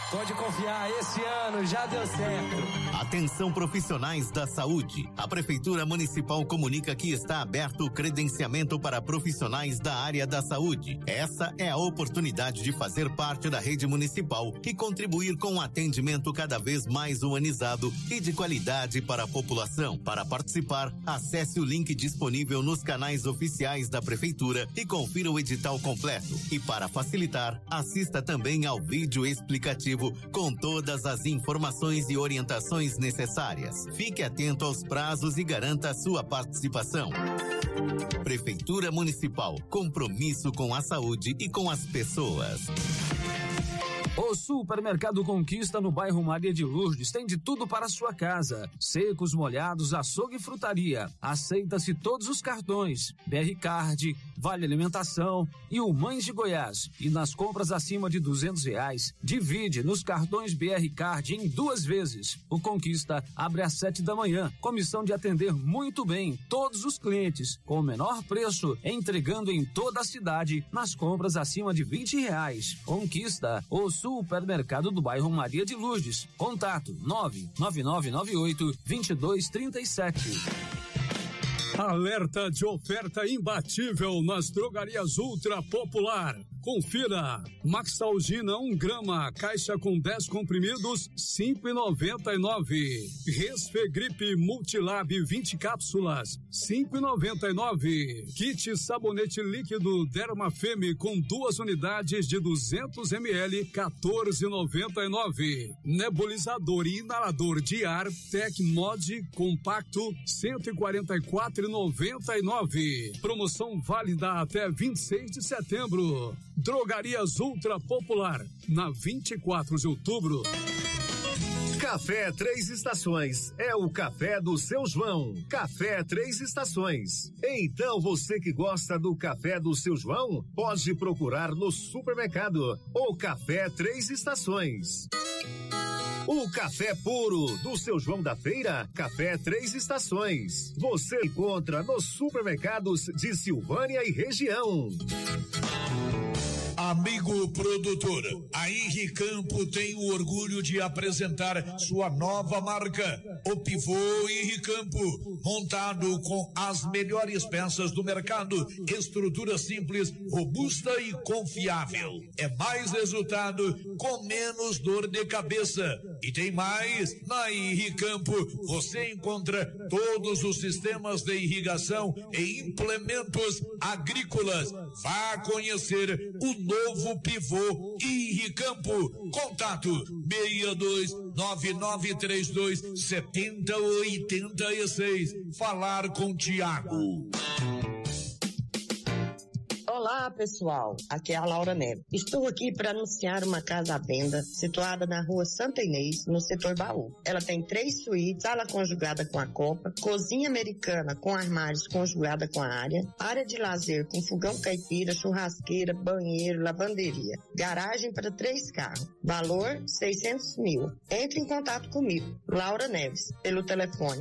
Pode confiar, esse ano já deu certo. Atenção profissionais da saúde. A Prefeitura Municipal comunica que está aberto o credenciamento para profissionais da área da saúde. Essa é a oportunidade de fazer parte da rede municipal e contribuir com um atendimento cada vez mais humanizado e de qualidade para a população. Para participar, acesse o link disponível nos canais oficiais da Prefeitura e confira o edital completo. E para facilitar, assista também ao vídeo explicativo com todas as informações e orientações necessárias. Fique atento aos prazos e garanta a sua participação. Prefeitura Municipal, compromisso com a saúde e com as pessoas. O Supermercado Conquista no bairro Maria de Lourdes tem de tudo para a sua casa. Secos, molhados, açougue e frutaria. Aceita-se todos os cartões. BR Card, Vale Alimentação e o Mães de Goiás. E nas compras acima de R$200, divide nos cartões BR Card em 2 vezes. O Conquista abre às 7 da manhã, com missão de atender muito bem todos os clientes, com o menor preço, entregando em toda a cidade nas compras acima de R$20. Conquista, o Supermercado do bairro Maria de Lourdes. Contato 99998-2237. Alerta de oferta imbatível nas drogarias Ultra Popular. Confira. Maxalgina 1 grama, caixa com 10 comprimidos, R$5,99. Resfegripe Multilab 20 cápsulas, R$5,99. Kit sabonete líquido Dermafeme com 2 unidades de 200 ml, R$14,99. Nebulizador e inalador de ar Tecmod compacto, R$144,99. Promoção válida até 26 de setembro. Drogarias Ultra Popular, na 24 de outubro. Café Três Estações é o café do seu João. Café Três Estações. Então você que gosta do café do seu João, pode procurar no supermercado o Café Três Estações. O café puro do seu João da Feira, Café Três Estações. Você encontra nos supermercados de Silvânia e região. Amigo produtor, a Henri Campo tem o orgulho de apresentar sua nova marca, o Pivô Henri Campo, montado com as melhores peças do mercado, estrutura simples, robusta e confiável. É mais resultado com menos dor de cabeça. E tem mais, na Henri Campo você encontra todos os sistemas de irrigação e implementos agrícolas. Vá conhecer o novo Pivô Henri Campo. Contato 6299327086. Falar com Tiago. Olá, pessoal. Aqui é a Laura Neves. Estou aqui para anunciar uma casa à venda situada na rua Santa Inês, no setor Baú. Ela tem 3 suítes, sala conjugada com a copa, cozinha americana com armários conjugada com a área de lazer com fogão caipira, churrasqueira, banheiro, lavanderia, garagem para 3 carros. Valor R$600 mil. Entre em contato comigo, Laura Neves, pelo telefone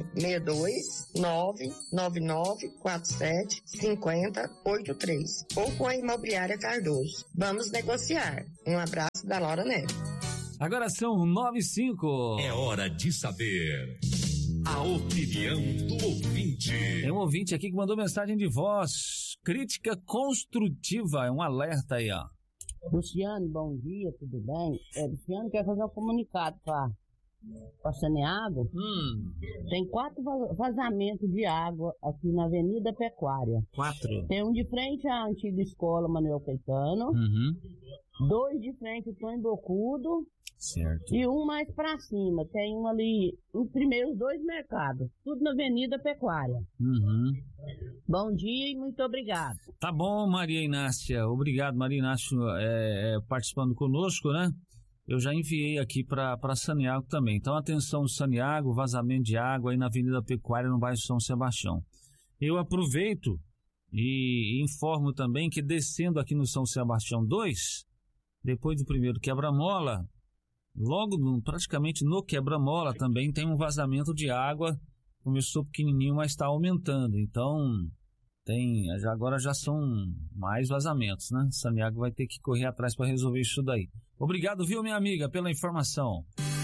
62-99947-5083. Ou com a Imobiliária Cardoso. Vamos negociar. Um abraço da Laura Neves. Agora são 9h05. É hora de saber a opinião do ouvinte. Tem um ouvinte aqui que mandou mensagem de voz. Crítica construtiva. É um alerta aí, ó. Luciano, bom dia, tudo bem? Luciano quer fazer um comunicado para Saneago. Tem 4 vazamentos de água aqui na Avenida Pecuária. 4? Tem um de frente à antiga escola Manuel Caetano. 2 de frente ao Tonho Bocudo. Certo. E um mais pra cima. Tem um ali, os primeiros 2 mercados. Tudo na Avenida Pecuária. Bom dia e muito obrigado. Tá bom, Maria Inácia. Obrigado, Maria Inácia, participando conosco, né? Eu já enviei aqui para Saneago também. Então, atenção, Saneago, vazamento de água aí na Avenida Pecuária, no bairro São Sebastião. Eu aproveito e informo também que descendo aqui no São Sebastião 2, depois do primeiro quebra-mola, praticamente no quebra-mola também tem um vazamento de água. Começou pequenininho, mas está aumentando. Então, Agora já são mais vazamentos, né? Saniago vai ter que correr atrás para resolver isso daí. Obrigado, viu, minha amiga, pela informação.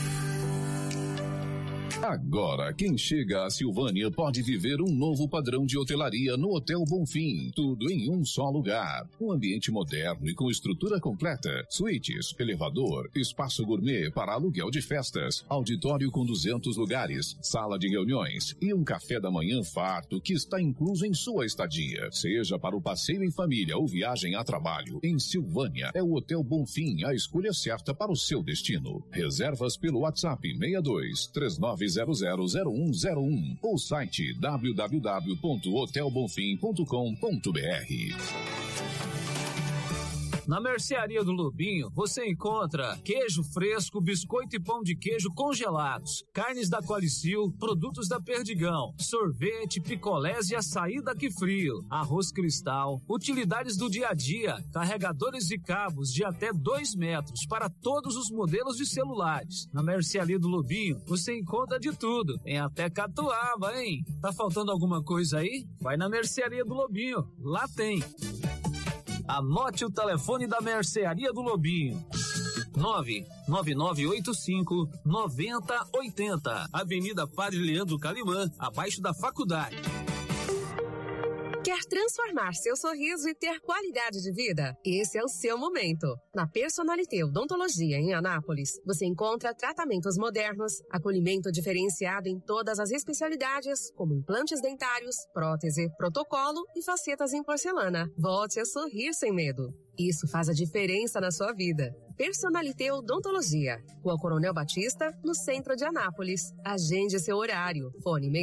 Agora, quem chega a Silvânia pode viver um novo padrão de hotelaria no Hotel Bonfim. Tudo em um só lugar. Um ambiente moderno e com estrutura completa. Suítes, elevador, espaço gourmet para aluguel de festas, auditório com 200 lugares, sala de reuniões e um café da manhã farto que está incluso em sua estadia. Seja para o passeio em família ou viagem a trabalho, em Silvânia é o Hotel Bonfim a escolha certa para o seu destino. Reservas pelo WhatsApp 6239000101 ou site www.hotelbonfim.com.br. Na Mercearia do Lobinho, você encontra queijo fresco, biscoito e pão de queijo congelados, carnes da Qualicil, produtos da Perdigão, sorvete, picolés e açaí da Que Frio, arroz cristal, utilidades do dia a dia, carregadores de cabos de até 2 metros para todos os modelos de celulares. Na Mercearia do Lobinho, você encontra de tudo, tem até catuaba, hein? Tá faltando alguma coisa aí? Vai na Mercearia do Lobinho, lá tem. Anote o telefone da Mercearia do Lobinho. 99985-9080. Avenida Padre Leandro Calimã, abaixo da faculdade. Quer transformar seu sorriso e ter qualidade de vida? Esse é o seu momento. Na Personalité Odontologia em Anápolis, você encontra tratamentos modernos, acolhimento diferenciado em todas as especialidades, como implantes dentários, prótese, protocolo e facetas em porcelana. Volte a sorrir sem medo. Isso faz a diferença na sua vida. Personalité Odontologia, Rua Coronel Batista, no centro de Anápolis. Agende seu horário. Fone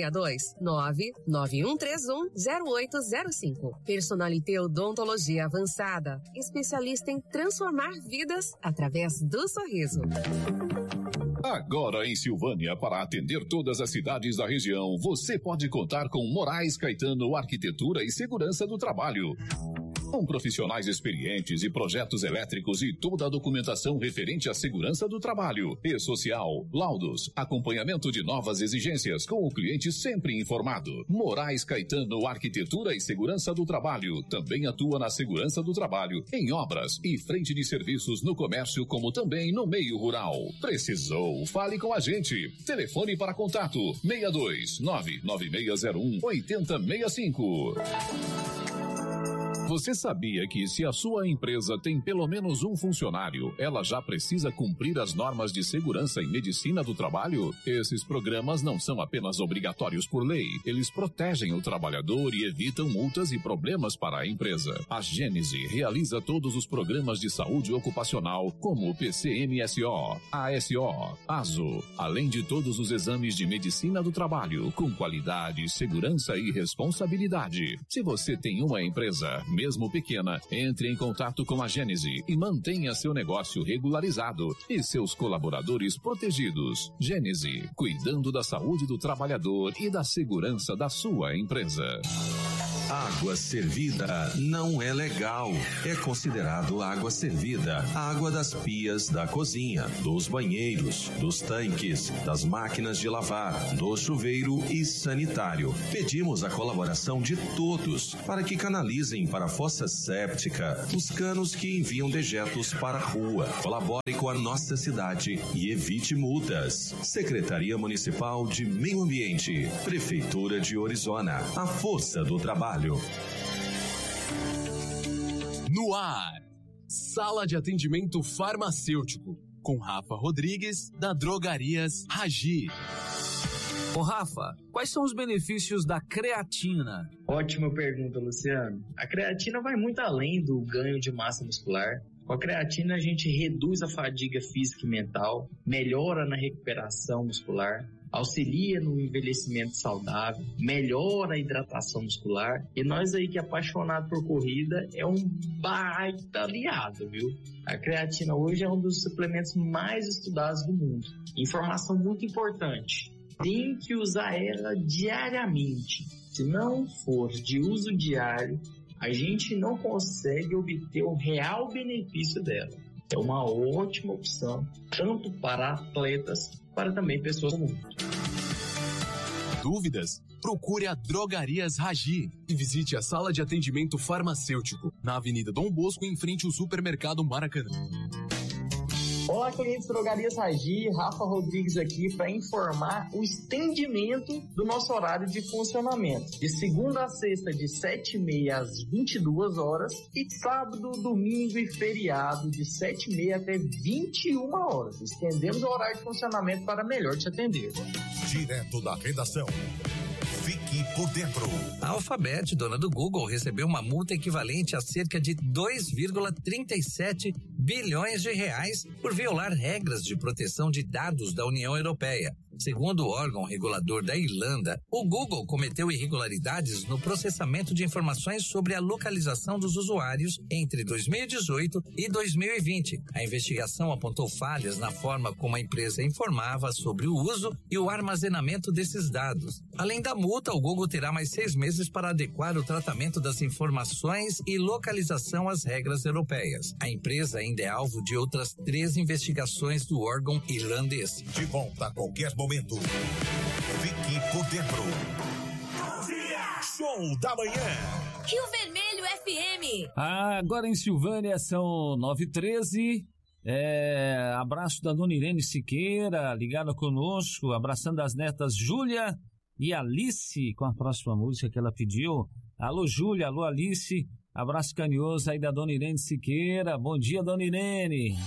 62-99131-0805. Personalité Odontologia Avançada, especialista em transformar vidas através do sorriso. Agora em Silvânia, para atender todas as cidades da região, você pode contar com Moraes Caetano Arquitetura e Segurança do Trabalho. Com profissionais experientes e projetos elétricos e toda a documentação referente à segurança do trabalho e social, laudos, acompanhamento de novas exigências com o cliente sempre informado. Moraes Caetano Arquitetura e Segurança do Trabalho também atua na segurança do trabalho, em obras e frente de serviços no comércio como também no meio rural. Precisou? Fale com a gente. Telefone para contato 62-99601-8065. Você sabia que se a sua empresa tem pelo menos um funcionário, ela já precisa cumprir as normas de segurança e medicina do trabalho? Esses programas não são apenas obrigatórios por lei, eles protegem o trabalhador e evitam multas e problemas para a empresa. A Gênese realiza todos os programas de saúde ocupacional, como o PCMSO, ASO, ASO, além de todos os exames de medicina do trabalho, com qualidade, segurança e responsabilidade. Se você tem uma empresa, mesmo pequena, entre em contato com a Gênese e mantenha seu negócio regularizado e seus colaboradores protegidos. Gênese, cuidando da saúde do trabalhador e da segurança da sua empresa. Água servida não é legal. É considerado água servida a água das pias da cozinha, dos banheiros, dos tanques, das máquinas de lavar, do chuveiro e sanitário. Pedimos a colaboração de todos para que canalizem para a fossa séptica os canos que enviam dejetos para a rua. Colabore com a nossa cidade e evite multas. Secretaria Municipal de Meio Ambiente, Prefeitura de Orizona, a força do trabalho. No ar, Sala de Atendimento Farmacêutico, com Rafa Rodrigues, da Drogarias Ragi. Ô Rafa, quais são os benefícios da creatina? Ótima pergunta, Luciano. A creatina vai muito além do ganho de massa muscular. Com a creatina a gente reduz a fadiga física e mental, melhora na recuperação muscular, auxilia no envelhecimento saudável, melhora a hidratação muscular. E nós aí que é apaixonado por corrida, é um baita aliado, viu? A creatina hoje é um dos suplementos mais estudados do mundo. Informação muito importante: tem que usar ela diariamente. Se não for de uso diário, a gente não consegue obter o real benefício dela. É uma ótima opção, tanto para atletas, para também pessoas comuns. Dúvidas? procure a Drogarias Ragi e visite a sala de atendimento farmacêutico na Avenida Dom Bosco, em frente ao supermercado Maracanã. Olá, clientes Drogarias Ragi, Rafa Rodrigues aqui para informar o estendimento do nosso horário de funcionamento. De segunda a sexta, de 7h30 às 22 horas e sábado, domingo e feriado, de 7h30 até 21 horas. Estendemos o horário de funcionamento para melhor te atender. Direto da redação. Fique por dentro. A Alphabet, dona do Google, recebeu uma multa equivalente a cerca de 2,37 bilhões de reais por violar regras de proteção de dados da União Europeia. Segundo o órgão regulador da Irlanda, o Google cometeu irregularidades no processamento de informações sobre a localização dos usuários entre 2018 e 2020. A investigação apontou falhas na forma como a empresa informava sobre o uso e o armazenamento desses dados. Além da multa, o Google terá mais 6 meses para adequar o tratamento das informações e localização às regras europeias. A empresa ainda é alvo de outras 3 investigações do órgão irlandês. De volta a qualquer momento. Fique por dentro. Show da manhã. Rio Vermelho FM. Agora em Silvânia são 9h13. Abraço da dona Irene Siqueira, ligada conosco, abraçando as netas Júlia e Alice com a próxima música que ela pediu. Alô Júlia, alô Alice, abraço carinhoso aí da dona Irene Siqueira. Bom dia, dona Irene.